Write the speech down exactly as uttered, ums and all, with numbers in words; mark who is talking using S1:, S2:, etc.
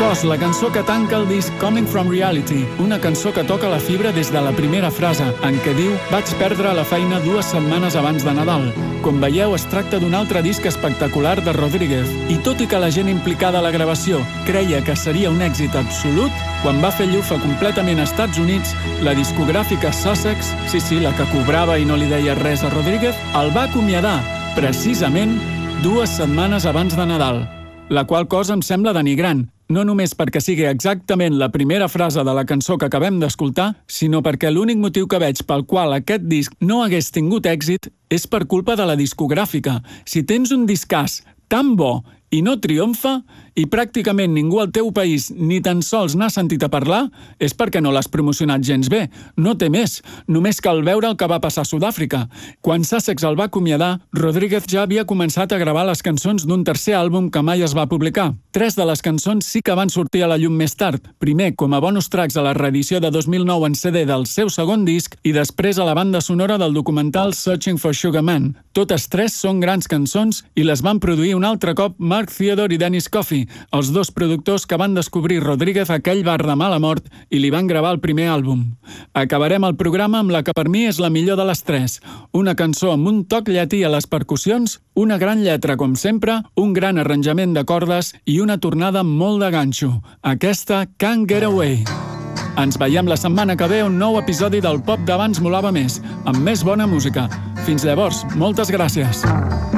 S1: Ghost, la cançó que tanca el disc Coming From Reality, una cançó que toca la fibra des de la primera frase, en què diu «Vaig perdre la feina dues setmanes abans de Nadal». Com veieu, es tracta d'un altre disc espectacular de Rodríguez, i tot i que la gent implicada a la gravació creia que seria un èxit absolut, quan va fer llufa completament als Estats Units, la discogràfica Sussex, sí, sí, la que cobrava i no li deia res a Rodríguez, el va acomiadar, precisament, dues setmanes abans de Nadal. La qual cosa em sembla denigrant, no només perquè sigui exactament la primera frase de la cançó que acabem d'escoltar, sinó perquè l'únic motiu que veig pel qual aquest disc no hagués tingut èxit és per culpa de la discogràfica. Si tens un discàs tan bo i no triomfa, i pràcticament ningú al teu país ni tan sols n'ha sentit a parlar, és perquè no l'has promocionat gens bé. No té més, només cal veure el que va passar a Sud-àfrica. Quan Sussex el va acomiadar, Rodríguez ja havia començat a gravar les cançons d'un tercer àlbum que mai es va publicar. Tres de les cançons sí que van sortir a la llum més tard, primer com a bonus tracks a la reedició de dos mil nou en C D del seu segon disc i després a la banda sonora del documental Searching for Sugar Man. Totes tres són grans cançons i les van produir un altre cop Mark Theodore i Dennis Coffey, els dos productors que van descobrir Rodríguez aquell bar de mala mort i li van gravar el primer àlbum. Acabarem el programa amb la que per mi és la millor de les tres, una cançó amb un toc llatí a les percussions, una gran lletra com sempre, un gran arranjament de cordes i una tornada molt de ganxo. Aquesta Can't Get Away. Ens veiem la setmana que ve un nou episodi del Pop d'abans molava més, amb més bona música. Fins llavors, moltes gràcies.